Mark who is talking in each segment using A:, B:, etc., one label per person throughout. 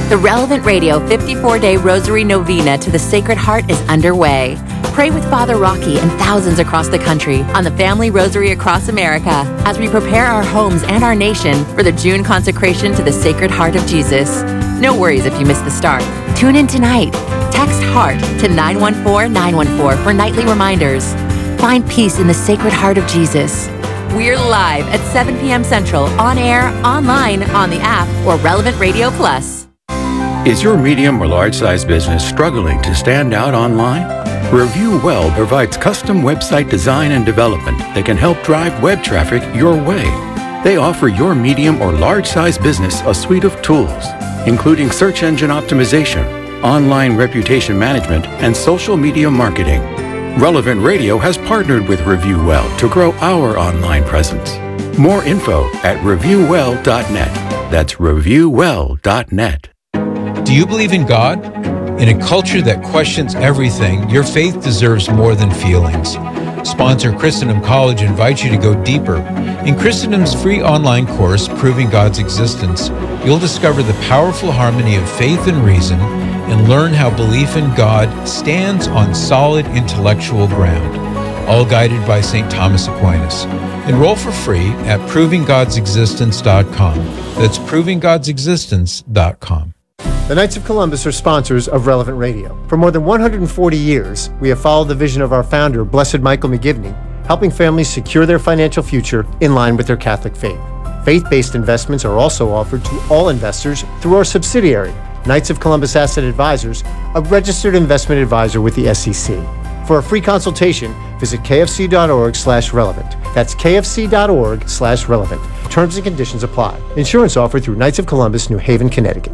A: The Relevant Radio 54-Day Rosary Novena to the Sacred Heart is underway. Pray with Father Rocky and thousands across the country on the Family Rosary Across America as we prepare our homes and our nation for the June consecration to the Sacred Heart of Jesus. No worries if you miss the start. Tune in tonight. Text HEART to 914-914 for nightly reminders. Find peace in the Sacred Heart of Jesus. We're live at 7 p.m. Central, on air, online, on the app, or Relevant Radio Plus.
B: Is your medium or large-size business struggling to stand out online? Review Well provides custom website design and development that can help drive web traffic your way. They offer your medium or large-size business a suite of tools, including search engine optimization, online reputation management, and social media marketing. Relevant Radio has partnered with Review Well to grow our online presence. More info at reviewwell.net. That's reviewwell.net.
C: Do you believe in God? In a culture that questions everything, your faith deserves more than feelings. Sponsor Christendom College invites you to go deeper. In Christendom's free online course, Proving God's Existence, you'll discover the powerful harmony of faith and reason and learn how belief in God stands on solid intellectual ground, all guided by St. Thomas Aquinas. Enroll for free at provinggodsexistence.com. That's provinggodsexistence.com.
D: The Knights of Columbus are sponsors of Relevant Radio. For more than 140 years, we have followed the vision of our founder, Blessed Michael McGivney, helping families secure their financial future in line with their Catholic faith. Faith-based investments are also offered to all investors through our subsidiary, Knights of Columbus Asset Advisors, a registered investment advisor with the SEC. For a free consultation, visit kfc.org/relevant. That's kfc.org/relevant. Terms and conditions apply. Insurance offered through Knights of Columbus, New Haven, Connecticut.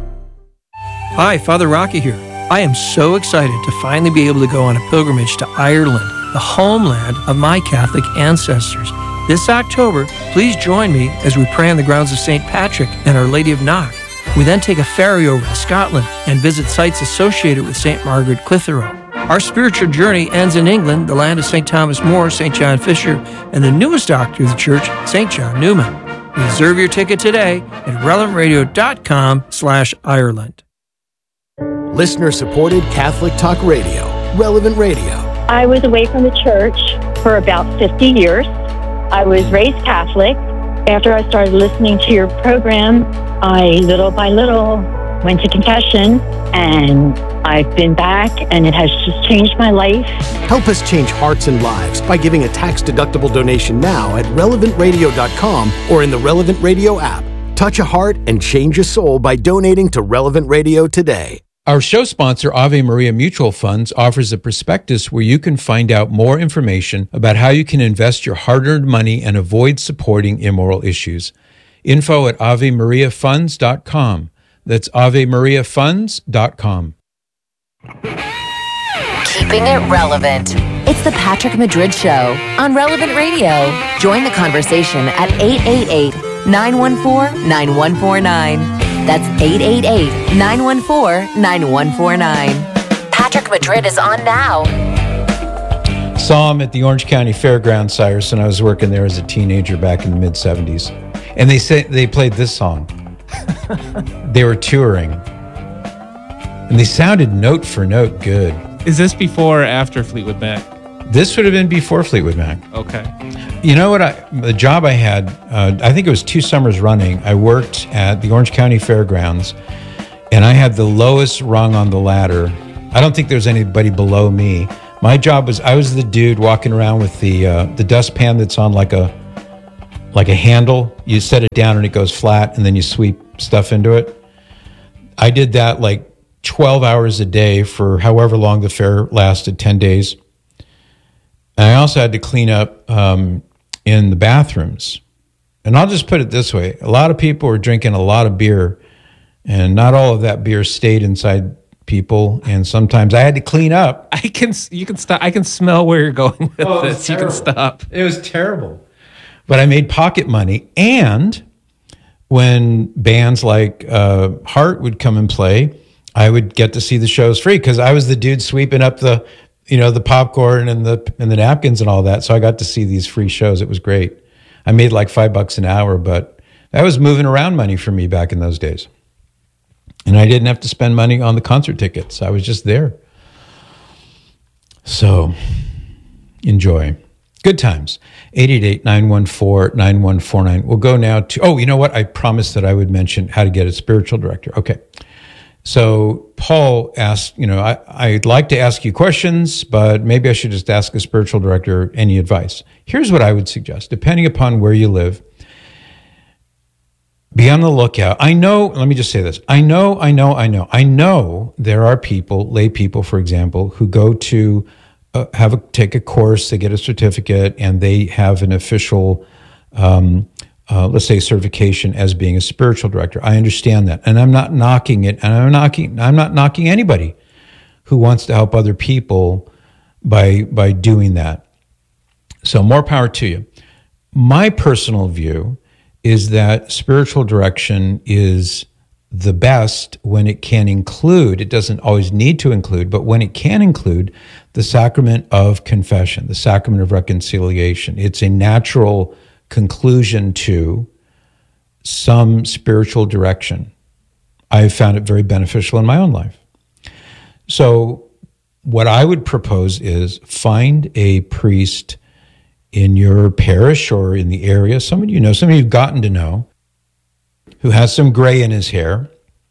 E: Hi, Father Rocky here. I am so excited to finally be able to go on a pilgrimage to Ireland, the homeland of my Catholic ancestors. This October, please join me as we pray on the grounds of St. Patrick and Our Lady of Knock. We then take a ferry over to Scotland and visit sites associated with St. Margaret Clitheroe. Our spiritual journey ends in England, the land of St. Thomas More, St. John Fisher, and the newest doctor of the church, St. John Newman. Reserve your ticket today at relevantradio.com/Ireland.
F: Listener-supported Catholic Talk Radio, Relevant Radio.
G: I was away from the church for about 50 years. I was raised Catholic. After I started listening to your program, I, little by little, went to confession, and I've been back, and it has just changed my life.
F: Help us change hearts and lives by giving a tax-deductible donation now at relevantradio.com or in the Relevant Radio app. Touch a heart and change a soul by donating to Relevant Radio today.
C: Our show sponsor, Ave Maria Mutual Funds, offers a prospectus where you can find out more information about how you can invest your hard-earned money and avoid supporting immoral issues. Info at AveMariaFunds.com. That's AveMariaFunds.com.
A: Keeping it relevant. It's the Patrick Madrid Show on Relevant Radio. Join the conversation at 888-914-9149. That's 888-914-9149. Patrick Madrid is on now.
C: Saw him at the Orange County Fairgrounds, Cyrus, and I was working there as a teenager back in the mid-'70s. And they played this song. They were touring. And they sounded note for note good.
H: Is this before or after Fleetwood Mac?
C: This would have been before Fleetwood Mac.
H: Okay.
C: You know what? The job I had, I think it was 2 summers running, I worked at the Orange County Fairgrounds, and I had the lowest rung on the ladder. I don't think there's anybody below me. My job was, I was the dude walking around with the dustpan that's on like a handle. You set it down and it goes flat, and then you sweep stuff into it. I did that like 12 hours a day for however long the fair lasted, 10 days. And I also had to clean up in the bathrooms. And I'll just put it this way. A lot of people were drinking a lot of beer, and not all of that beer stayed inside people. And sometimes I had to clean up.
H: You can stop. I can smell where you're going with this. You can stop.
C: It was terrible. But I made pocket money. And when bands like Heart would come and play, I would get to see the shows free because I was the dude sweeping up the popcorn and the napkins and all that. So I got to see these free shows. It was great. I made like $5 an hour, but that was moving around money for me back in those days. And I didn't have to spend money on the concert tickets. I was just there. So enjoy. Good times. 888-914-9149. We'll go now to, oh, you know what? I promised that I would mention how to get a spiritual director. Okay. So Paul asked, I'd like to ask you questions, but maybe I should just ask a spiritual director any advice. Here's what I would suggest. Depending upon where you live, be on the lookout. Let me just say this. I know there are people, lay people, for example, who go to take a course, they get a certificate, and they have an official, let's say, certification as being a spiritual director. I understand that, and I'm not knocking it, and I'm not knocking anybody who wants to help other people by doing that. So more power to you. My personal view is that spiritual direction is the best when it can include, it doesn't always need to include, but when it can include the sacrament of confession, the sacrament of reconciliation. It's a natural conclusion to some spiritual direction. I've found it very beneficial in my own life. So what I would propose is find a priest in your parish or in the area, somebody you've gotten to know, who has some gray in his hair,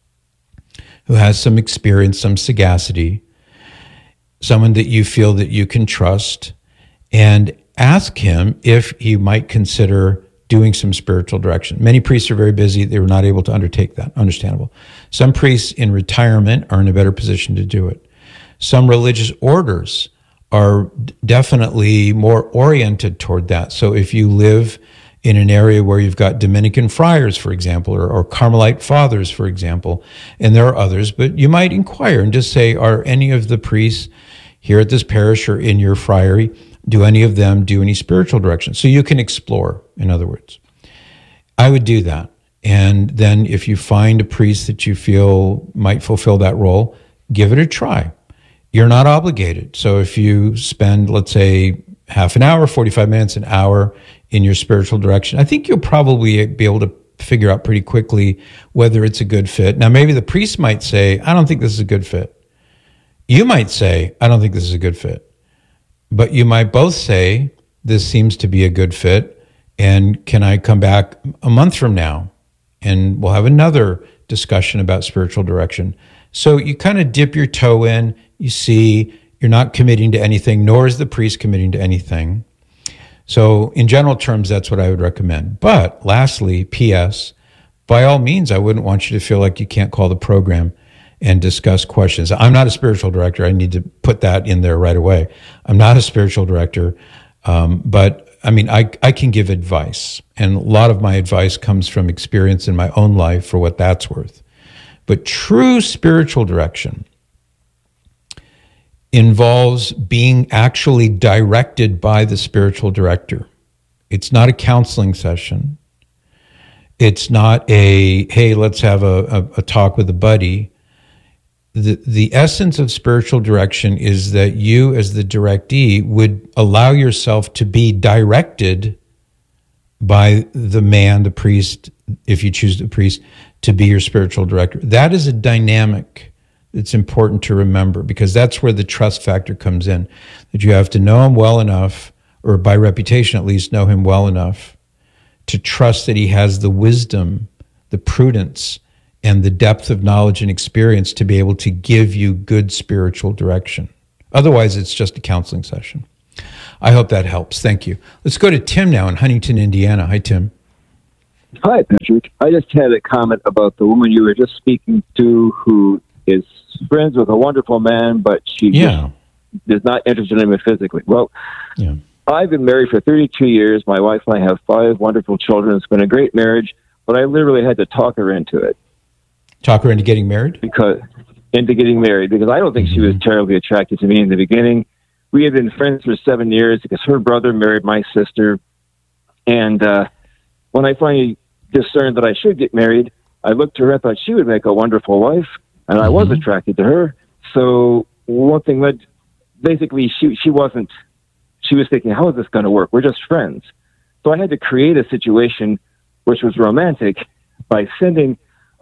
C: who has some experience, some sagacity, someone that you feel that you can trust, and ask him if he might consider doing some spiritual direction. Many priests are very busy. They were not able to undertake that. Understandable. Some priests in retirement are in a better position to do it. Some religious orders are definitely more oriented toward that. So if you live in an area where you've got Dominican friars, for example, or Carmelite fathers, for example, and there are others, but you might inquire and just say, are any of the priests here at this parish or in your friary, do any of them do any spiritual direction? So you can explore, in other words. I would do that. And then if you find a priest that you feel might fulfill that role, give it a try. You're not obligated. So if you spend, let's say, half an hour, 45 minutes, an hour in your spiritual direction, I think you'll probably be able to figure out pretty quickly whether it's a good fit. Now, maybe the priest might say, I don't think this is a good fit. You might say, I don't think this is a good fit. But you might both say, this seems to be a good fit, and can I come back a month from now and we'll have another discussion about spiritual direction. So you kind of dip your toe in, you see, you're not committing to anything, nor is the priest committing to anything. So in general terms, that's what I would recommend. But lastly, P.S., by all means, I wouldn't want you to feel like you can't call the program and discuss questions. I'm not a spiritual director. I need to put that in there right away. I'm not a spiritual director, but I mean, I can give advice. And a lot of my advice comes from experience in my own life, for what that's worth. But true spiritual direction involves being actually directed by the spiritual director. It's not a counseling session. It's not a, hey, let's have a talk with a buddy. The essence of spiritual direction is that you, as the directee, would allow yourself to be directed by the man, the priest, if you choose the priest, to be your spiritual director. That is a dynamic that's important to remember, because that's where the trust factor comes in, that you have to know him well enough, or by reputation at least, know him well enough to trust that he has the wisdom, the prudence, and the depth of knowledge and experience to be able to give you good spiritual direction. Otherwise, it's just a counseling session. I hope that helps. Thank you. Let's go to Tim now in Huntington, Indiana. Hi, Tim.
I: Hi, Patrick. I just had a comment about the woman you were just speaking to, who is friends with a wonderful man, but she just is not interested in him physically. Well, I've been married for 32 years. My wife and I have 5 wonderful children. It's been a great marriage, but I literally had to talk her into it.
C: Talk her into getting married?
I: Because I don't think she was terribly attracted to me in the beginning. We had been friends for 7 years because her brother married my sister. And when I finally discerned that I should get married, I looked to her and thought she would make a wonderful wife, and I was attracted to her. So one thing led, basically, she was thinking, how is this going to work? We're just friends. So I had to create a situation which was romantic by sending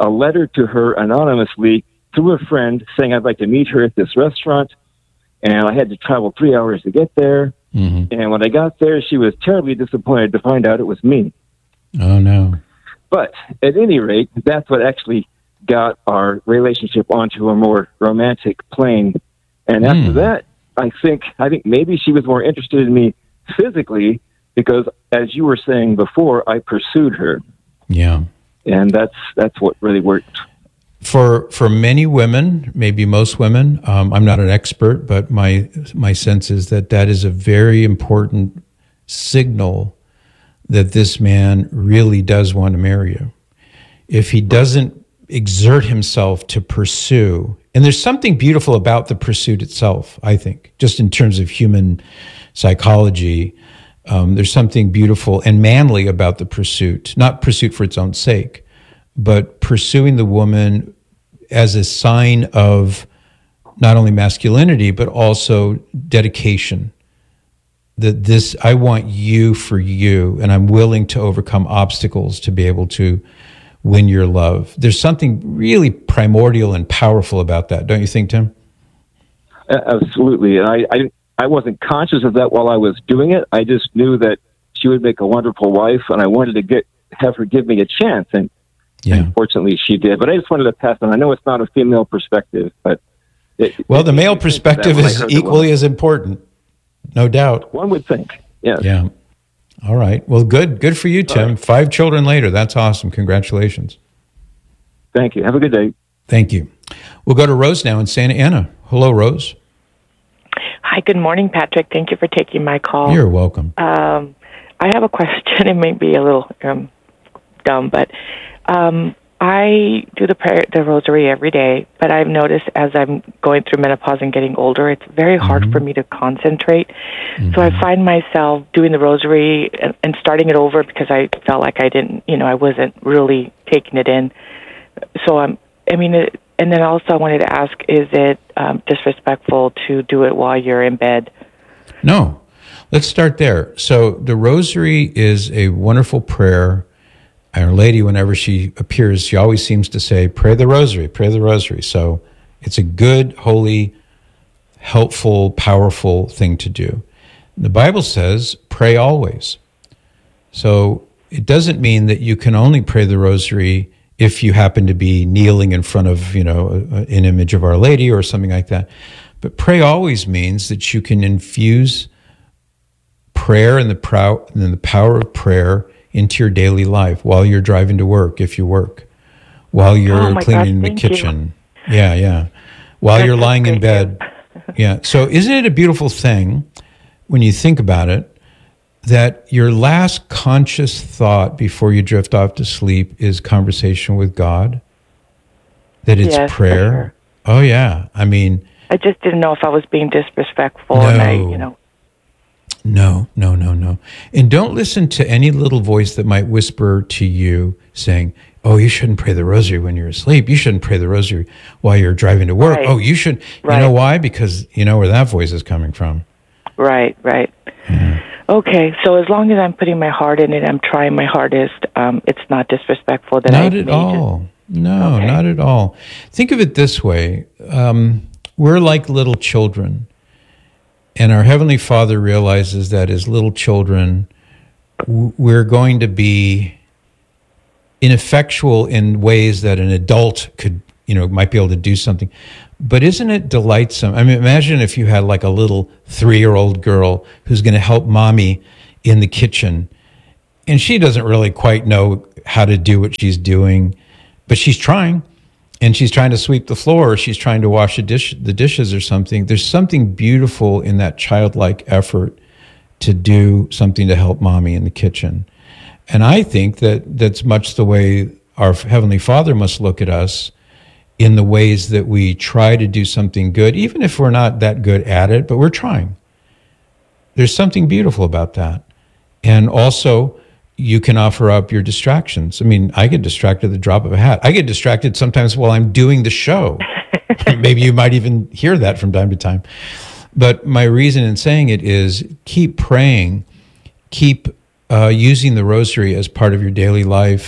I: a letter to her anonymously through a friend saying I'd like to meet her at this restaurant, and I had to travel 3 hours to get there.
C: Mm-hmm.
I: And when I got there, she was terribly disappointed to find out it was me.
C: Oh, no.
I: But at any rate, that's what actually got our relationship onto a more romantic plane. And after that, I think maybe she was more interested in me physically because, as you were saying before, I pursued her.
C: Yeah.
I: And that's what really worked.
C: For many women, maybe most women, I'm not an expert, but my sense is that is a very important signal that this man really does want to marry you. If he doesn't exert himself to pursue, and there's something beautiful about the pursuit itself, I think, just in terms of human psychology, there's something beautiful and manly about the pursuit, not pursuit for its own sake, but pursuing the woman as a sign of not only masculinity, but also dedication. That I want you for you, and I'm willing to overcome obstacles to be able to win your love. There's something really primordial and powerful about that, don't you think, Tim?
I: Absolutely. And I wasn't conscious of that while I was doing it. I just knew that she would make a wonderful wife, and I wanted to have her give me a chance. And unfortunately, she did. But I just wanted to pass on. I know it's not a female perspective, but
C: the male perspective is equally as important, no doubt.
I: One would think. Yes.
C: Yeah. All right. Well, good for you, Tim. Right. 5 children later. That's awesome. Congratulations.
I: Thank you. Have a good day.
C: Thank you. We'll go to Rose now in Santa Ana. Hello, Rose.
J: Hi, good morning, Patrick. Thank you for taking my call.
C: You're welcome.
J: I have a question. It may be a little dumb, but I do the rosary every day, but I've noticed as I'm going through menopause and getting older, it's very hard for me to concentrate. So I find myself doing the rosary and starting it over because I felt like I wasn't really taking it in. So and then also I wanted to ask, is it disrespectful to do it while you're in bed?
C: No. Let's start there. So the rosary is a wonderful prayer. Our Lady, whenever she appears, she always seems to say, pray the rosary, pray the rosary. So it's a good, holy, helpful, powerful thing to do. The Bible says, pray always. So it doesn't mean that you can only pray the rosary if you happen to be kneeling in front of, an image of Our Lady or something like that. But pray always means that you can infuse prayer and the power of prayer into your daily life while you're driving to work, if you work, while you're cleaning the kitchen. Yeah. While you're lying in bed. Yeah. So isn't it a beautiful thing when you think about it that your last conscious thought before you drift off to sleep is conversation with God? That it's prayer? Sure. Oh, yeah. I mean,
J: I just didn't know if I was being disrespectful.
C: No. And don't listen to any little voice that might whisper to you saying, oh, you shouldn't pray the rosary when you're asleep. You shouldn't pray the rosary while you're driving to work. Right. Oh, you should. Right. You know why? Because you know where that voice is coming from.
J: Right. Yeah. Okay, so as long as I'm putting my heart in it, I'm trying my hardest, it's not disrespectful that
C: Not at all. No, okay. Not at all. Think of it this way. We're like little children. And our Heavenly Father realizes that as little children, we're going to be ineffectual in ways that an adult might be able to do something. But isn't it delightsome? I mean, imagine if you had like a little 3-year-old girl who's going to help mommy in the kitchen, and she doesn't really quite know how to do what she's doing, but she's trying. And she's trying to sweep the floor, or she's trying to wash the dishes or something. There's something beautiful in that childlike effort to do something to help mommy in the kitchen. And I think that's much the way our Heavenly Father must look at us, in the ways that we try to do something good, even if we're not that good at it, but we're trying. There's something beautiful about that. And also, you can offer up your distractions. I mean, I get distracted at the drop of a hat. I get distracted sometimes while I'm doing the show. Maybe you might even hear that from time to time. But my reason in saying it is keep praying, keep using the rosary as part of your daily life,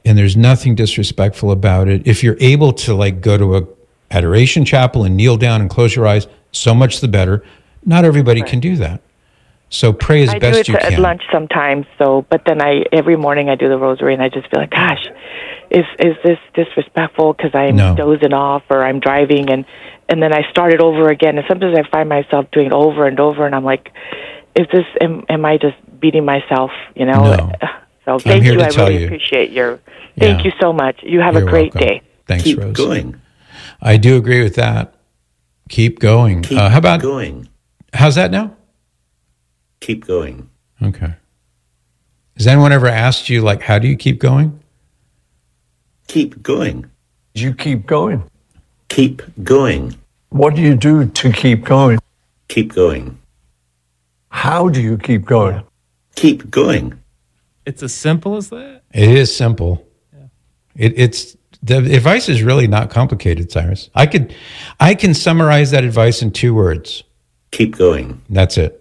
C: and there's nothing disrespectful about it. If you're able to like go to a adoration chapel and kneel down and close your eyes, so much the better. Not everybody can do that. So pray as best you can.
J: I do it at lunch sometimes, but then every morning I do the rosary, and I just feel like, gosh, is this disrespectful because I'm dozing off or I'm driving, and then I start it over again, and sometimes I find myself doing it over and over, and I'm like, am I just beating myself,
C: No.
J: So thank you. I really appreciate thank you so much. You have a great day.
C: Thanks,
K: Keep
C: Rose.
K: Going.
C: I do agree with that. Keep going. How about
K: going?
C: How's that now?
K: Keep going.
C: Okay. Has anyone ever asked you, like, how do you keep going?
K: Keep going.
L: You keep going.
K: Keep going.
L: What do you do to keep going?
K: Keep going.
L: How do you keep going?
K: Keep going.
H: It's as simple as that?
C: It is simple. Yeah. It's the advice is really not complicated, Cyrus. I can summarize that advice in 2 words.
K: Keep going.
C: That's it.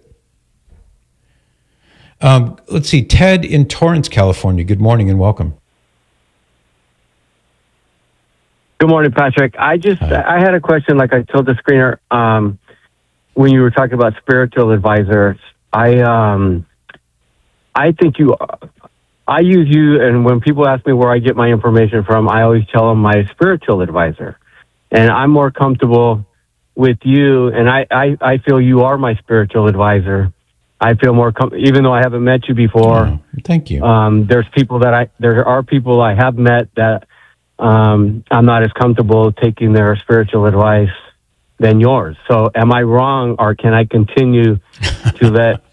C: Let's see. Ted in Torrance, California. Good morning and welcome.
M: Good morning, Patrick. I had a question, like I told the screener, when you were talking about spiritual advisors. I think I use you, and when people ask me where I get my information from, I always tell them my spiritual advisor. And I'm more comfortable with you, and I feel you are my spiritual advisor. I feel more even though I haven't met you before.
C: Oh, thank you.
M: There are people I have met that I'm not as comfortable taking their spiritual advice than yours. So am I wrong, or can I continue to let,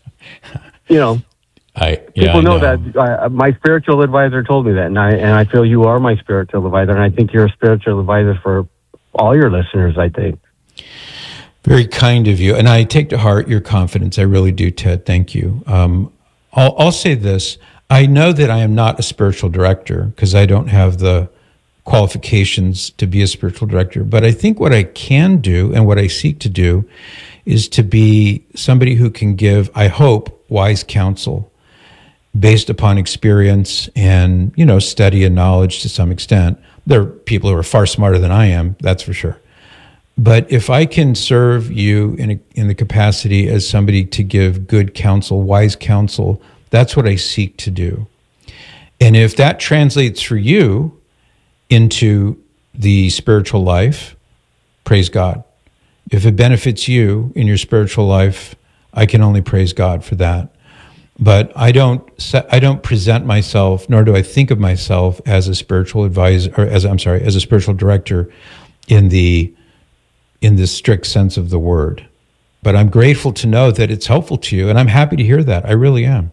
M: people know that my spiritual advisor told me that, and I feel you are my spiritual advisor, and I think you're a spiritual advisor for all your listeners, I think.
C: Very kind of you, and I take to heart your confidence. I really do, Ted. Thank you. I'll say this. I know that I am not a spiritual director because I don't have the qualifications to be a spiritual director, but I think what I can do and what I seek to do is to be somebody who can give, I hope, wise counsel based upon experience and, study and knowledge to some extent. There are people who are far smarter than I am, that's for sure. But if I can serve you in the capacity as somebody to give good counsel, wise counsel, that's what I seek to do. And if that translates for you into the spiritual life, praise God. If it benefits you in your spiritual life, I can only praise God for that. But I don't present myself, nor do I think of myself as a spiritual advisor, or as a spiritual director in the strict sense of the word. But I'm grateful to know that it's helpful to you, and I'm happy to hear that. I really am.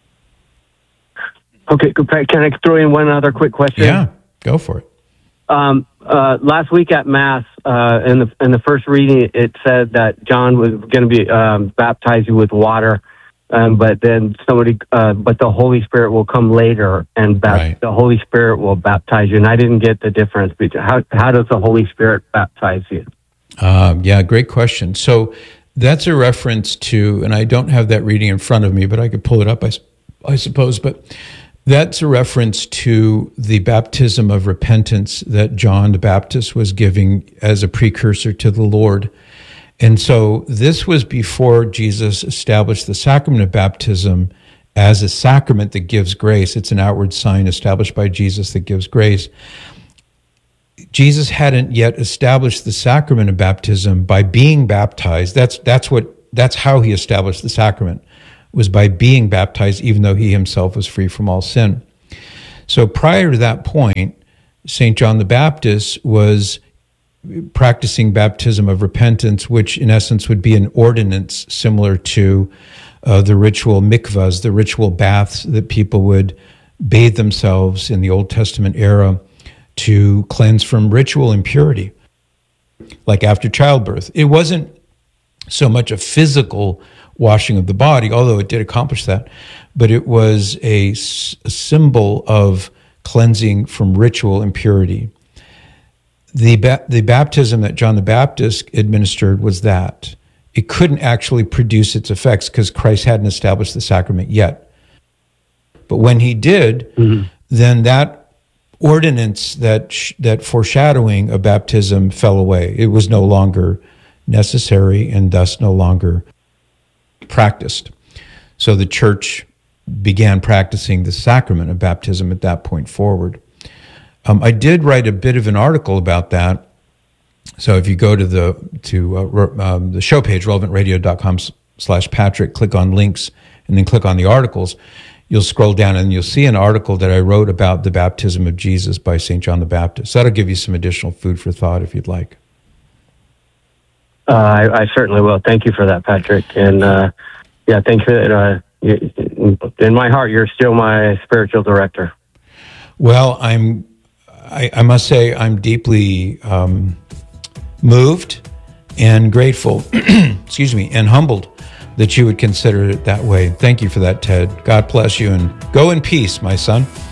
M: Okay, can I throw in one other quick question?
C: Yeah, go for it.
M: Last week at Mass, in the first reading, it said that John was going to be baptize you with water, but then but the Holy Spirit will come later, and the Holy Spirit will baptize you. And I didn't get the difference between how does the Holy Spirit baptize you?
C: Yeah, great question. So that's a reference to, and I don't have that reading in front of me, but I could pull it up, I suppose. But that's a reference to the baptism of repentance that John the Baptist was giving as a precursor to the Lord. And so this was before Jesus established the sacrament of baptism as a sacrament that gives grace. It's an outward sign established by Jesus that gives grace. Jesus hadn't yet established the sacrament of baptism by being baptized. That's how he established the sacrament, was by being baptized, even though he himself was free from all sin. So prior to that point, St. John the Baptist was practicing baptism of repentance, which in essence would be an ordinance similar to the ritual mikvahs, the ritual baths that people would bathe themselves in the Old Testament era to cleanse from ritual impurity, like after childbirth. It wasn't so much a physical washing of the body, although it did accomplish that, but it was a symbol of cleansing from ritual impurity. The baptism that John the Baptist administered was that. It couldn't actually produce its effects because Christ hadn't established the sacrament yet. But when he did, then that ordinance that foreshadowing a baptism fell away. It was no longer necessary and thus no longer practiced. So the church began practicing the sacrament of baptism at that point forward. I did write a bit of an article about that. So if you go to the show page, relevantradio.com/Patrick, click on links, and then click on the articles, you'll scroll down and you'll see an article that I wrote about the baptism of Jesus by St. John the Baptist. That'll give you some additional food for thought if you'd like.
M: I certainly will. Thank you for that, Patrick. And thank you. In my heart, you're still my spiritual director.
C: Well, I must say I'm deeply moved and grateful, excuse me, and humbled that you would consider it that way. Thank you for that, Ted. God bless you, and go in peace, my son.